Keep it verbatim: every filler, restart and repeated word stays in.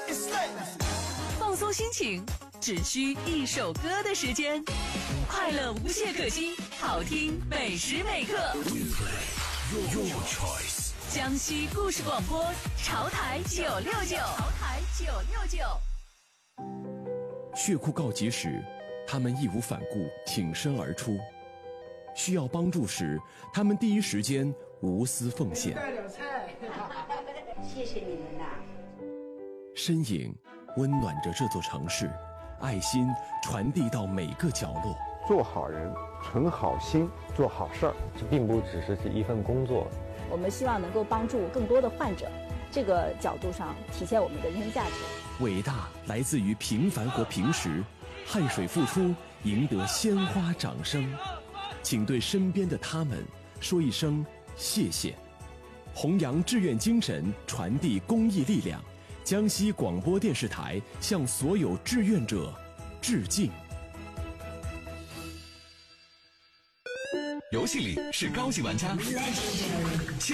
放松心情，只需一首歌的时间，快乐无懈可击，好听每时每刻。Your choice。江西故事广播，潮台九六九，潮台九六九。 血库告急时，他们义无反顾，挺身而出；需要帮助时，他们第一时间无私奉献。 带点菜， 谢谢你们呐！ 身影温暖着这座城市，爱心传递到每个角落。 做好人，存好心，做好事儿， 这并不只是一份工作。 我们希望能够帮助更多的患者，这个角度上体现我们的人生价值。 伟大来自于平凡和平时，汗水付出，赢得鲜花掌声。请对身边的他们说一声谢谢。弘扬志愿精神，传递公益力量。江西广播电视台向所有志愿者致敬。 游戏里是高级玩家。